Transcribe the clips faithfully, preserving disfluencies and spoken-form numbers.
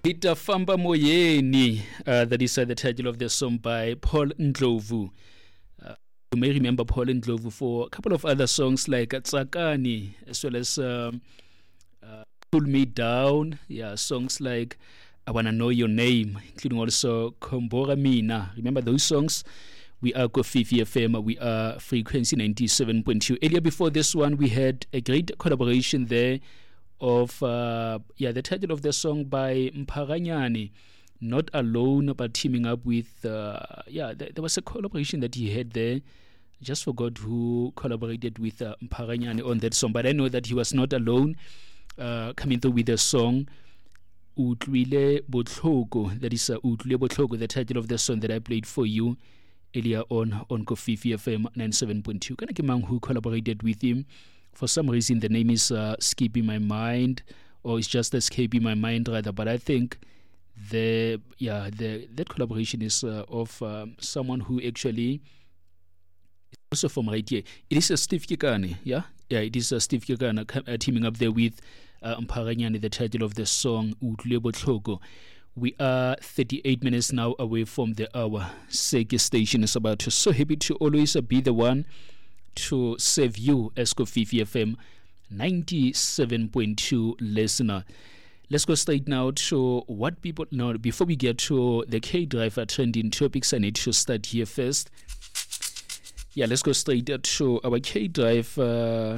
Itafamba Moyeni, uh, that is uh, the title of the song by Paul Ndlovu. Uh, you may remember Paul Ndlovu for a couple of other songs like Tsakani, as well as um, uh, Pull Me Down. Yeah, songs like I Wanna Know Your Name, including also Kombora Mina. Remember those songs? We are Kofifi F M, we are Frequency ninety-seven point two. Earlier before this one, we had a great collaboration there of uh, yeah the title of the song by Mpharanyane, Not Alone, but teaming up with uh, yeah th- there was a collaboration that he had there. Just forgot who collaborated with uh, Mpharanyane on that song, but I know that he was not alone, uh, coming through with the song Utlwile Botlhoko. That is uh, Utlwile Botlhoko, the title of the song that I played for you earlier on on Kofifi F M ninety-seven point two. Kana ke mang who collaborated with him? For some reason, the name is uh, skipping my mind, or it's just escaping my mind rather. But I think the yeah the that collaboration is uh, of um, someone who actually is also from right here. It is a uh, Steve Kekane, yeah, yeah. It is a uh, Steve Kekane uh, teaming up there with uh, Mpharanyane. The title of the song Utlwile Botlhoko. We are thirty-eight minutes now away from the hour. Seke station is about to. So happy to always uh, be the one to serve you as Kofifi F M ninety-seven point two listener. Let's go straight now to what people know. Before we get to the K-Driver trending topics, I need to start here first. Yeah, let's go straight to our K-Drive. Uh,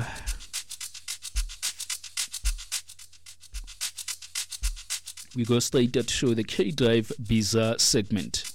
we go straight to the K-Drive Bizarre segment.